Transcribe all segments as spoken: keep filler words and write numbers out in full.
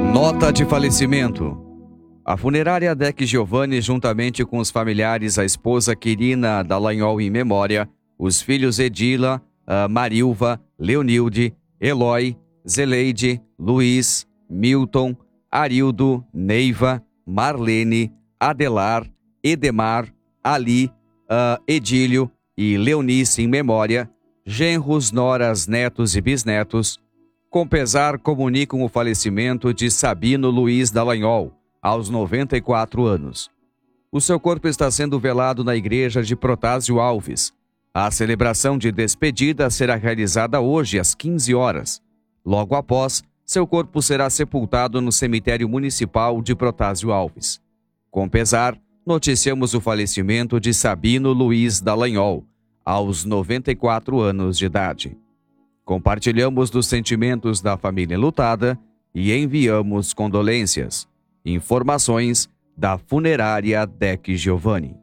Nota de falecimento. A funerária Deck Giovanni, juntamente com os familiares, a esposa Quirina Dallagnol em memória, os filhos Edila, uh, Marilva, Leonilde, Eloy, Zeleide, Luiz, Milton, Arildo, Neiva, Marlene, Adelar, Edemar, Ali, uh, Edílio e Leonice em memória, genros, noras, netos e bisnetos, com pesar comunicam o falecimento de Sabino Luiz Dallagnol, aos noventa e quatro anos. O seu corpo está sendo velado na igreja de Protásio Alves. A celebração de despedida será realizada hoje às quinze horas. Logo após, seu corpo será sepultado no cemitério municipal de Protásio Alves. Com pesar, noticiamos o falecimento de Sabino Luiz Dallagnol, aos noventa e quatro anos de idade. Compartilhamos dos sentimentos da família enlutada e enviamos condolências. Informações da funerária Deck Giovanni.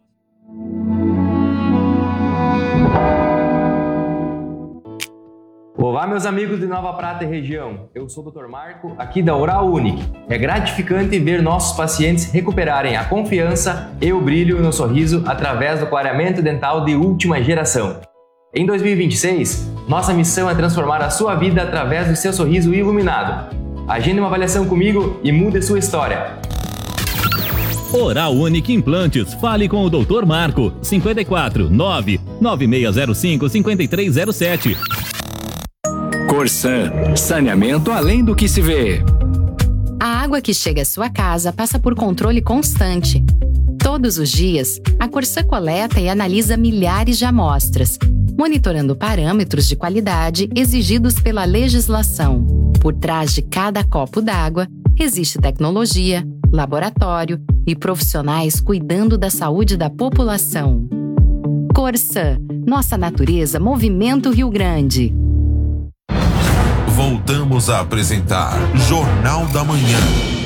Olá, meus amigos de Nova Prata e região. Eu sou o doutor Marco, aqui da Oral Unique. É gratificante ver nossos pacientes recuperarem a confiança e o brilho no sorriso através do clareamento dental de última geração. Em dois mil e vinte e seis, nossa missão é transformar a sua vida através do seu sorriso iluminado. Agende uma avaliação comigo e mude sua história. Oral Unique Implantes. Fale com o doutor Marco. cinco quatro nove nove seis zero cinco cinco três zero sete. Corsan. Saneamento além do que se vê. A água que chega à sua casa passa por controle constante. Todos os dias, a Corsan coleta e analisa milhares de amostras, monitorando parâmetros de qualidade exigidos pela legislação. Por trás de cada copo d'água, existe tecnologia, laboratório e profissionais cuidando da saúde da população. Corsan, nossa natureza movimenta o Rio Grande. Voltamos a apresentar Jornal da Manhã.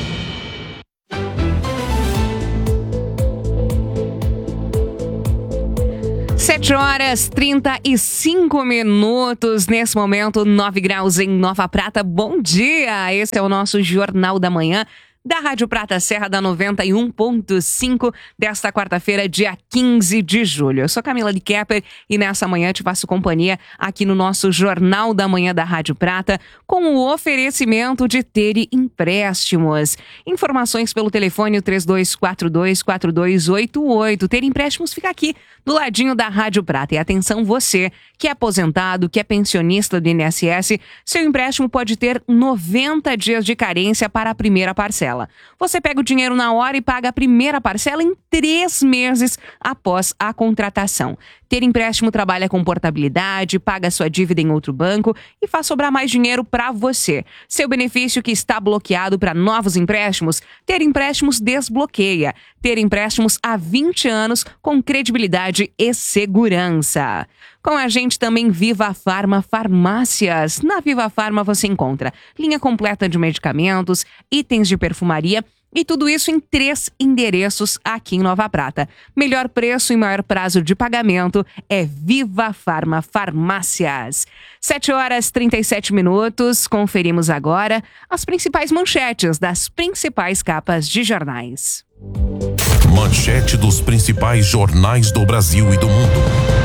sete horas e trinta e cinco minutos, nesse momento, nove graus em Nova Prata. Bom dia! Esse é o nosso Jornal da Manhã da Rádio Prata Serra da noventa e um ponto cinco desta quarta-feira, dia quinze de julho. Eu sou Camila de Kepper e nessa manhã te faço companhia aqui no nosso Jornal da Manhã da Rádio Prata com o oferecimento de Tere Empréstimos. Informações pelo telefone três dois quatro dois quatro dois oito oito. Tere Empréstimos fica aqui do ladinho da Rádio Prata. E atenção você que é aposentado, que é pensionista do I N S S, seu empréstimo pode ter noventa dias de carência para a primeira parcela. Você pega o dinheiro na hora e paga a primeira parcela em três meses após a contratação. Ter empréstimo trabalha com portabilidade, paga sua dívida em outro banco e faz sobrar mais dinheiro para você. Seu benefício que está bloqueado para novos empréstimos, Ter Empréstimos desbloqueia. Ter empréstimos há vinte anos com credibilidade e segurança. Com a gente também Viva Farma Farmácias. Na Viva Farma você encontra linha completa de medicamentos, itens de perfumaria e tudo isso em três endereços aqui em Nova Prata. Melhor preço e maior prazo de pagamento é Viva Farma Farmácias. sete horas e trinta e sete minutos. Conferimos agora as principais manchetes das principais capas de jornais. Manchete dos principais jornais do Brasil e do mundo.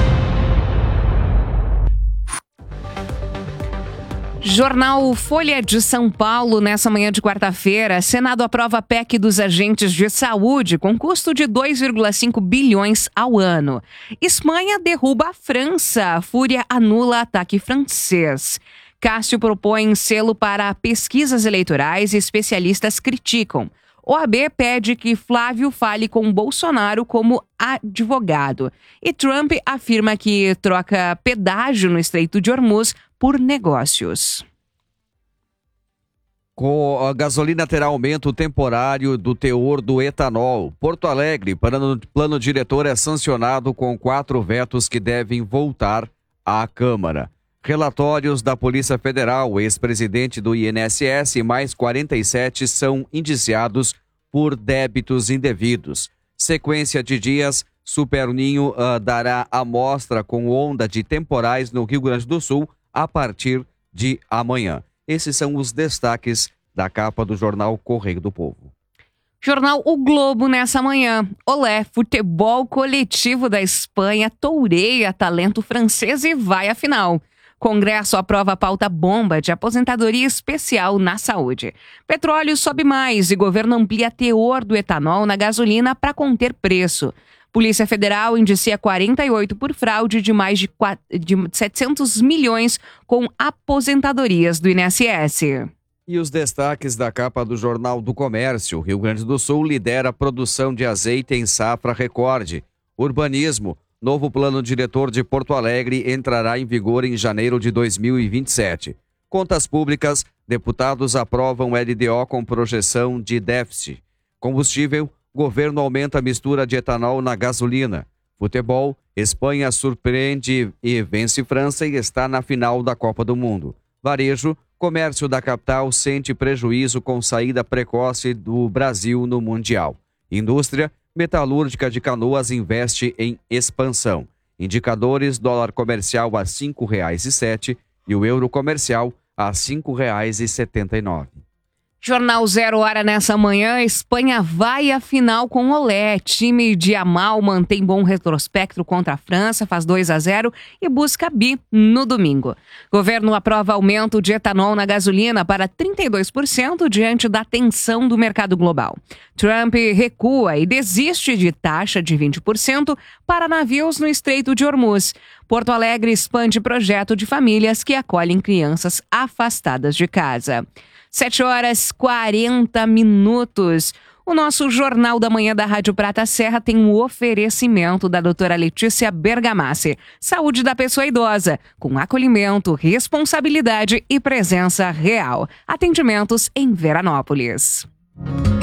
Jornal Folha de São Paulo, nessa manhã de quarta-feira, Senado aprova a P E C dos agentes de saúde com custo de dois vírgula cinco bilhões ao ano. Espanha derruba a França, Fúria anula ataque francês. Cássio propõe selo para pesquisas eleitorais e especialistas criticam. O A B pede que Flávio fale com Bolsonaro como advogado. E Trump afirma que troca pedágio no Estreito de Hormuz por negócios. Com a gasolina terá aumento temporário do teor do etanol. Porto Alegre, plano, plano diretor é sancionado com quatro vetos que devem voltar à Câmara. Relatórios da Polícia Federal, ex-presidente do I N S S e mais quarenta e sete são indiciados por débitos indevidos. Sequência de dias, Superninho uh, dará amostra com onda de temporais no Rio Grande do Sul a partir de amanhã. Esses são os destaques da capa do jornal Correio do Povo. Jornal O Globo nessa manhã. Olé, futebol coletivo da Espanha toureia talento francês e vai à final. Congresso aprova a pauta bomba de aposentadoria especial na saúde. Petróleo sobe mais e governo amplia teor do etanol na gasolina para conter preço. Polícia Federal indicia quarenta e oito por fraude de mais de, de setecentos milhões com aposentadorias do I N S S. E os destaques da capa do Jornal do Comércio. Rio Grande do Sul lidera a produção de azeite em safra recorde. Urbanismo. Novo plano diretor de Porto Alegre entrará em vigor em janeiro de dois mil e vinte e sete. Contas públicas. Deputados aprovam L D O com projeção de déficit. Combustível. Governo aumenta a mistura de etanol na gasolina. Futebol. Espanha surpreende e vence França e está na final da Copa do Mundo. Varejo. Comércio da capital sente prejuízo com saída precoce do Brasil no Mundial. Indústria metalúrgica de Canoas investe em expansão. Indicadores: dólar comercial a cinco reais e sete e o euro comercial a cinco reais e setenta e nove. Jornal Zero Hora nessa manhã. Espanha vai à final com Olé. Time de Amal mantém bom retrospecto contra a França, faz dois a zero e busca bi no domingo. Governo aprova aumento de etanol na gasolina para trinta e dois por cento diante da tensão do mercado global. Trump recua e desiste de taxa de vinte por cento para navios no Estreito de Hormuz. Porto Alegre expande projeto de famílias que acolhem crianças afastadas de casa. sete horas e quarenta minutos. O nosso Jornal da Manhã da Rádio Prata Serra tem um oferecimento da doutora Letícia Bergamassi. Saúde da pessoa idosa, com acolhimento, responsabilidade e presença real. Atendimentos em Veranópolis.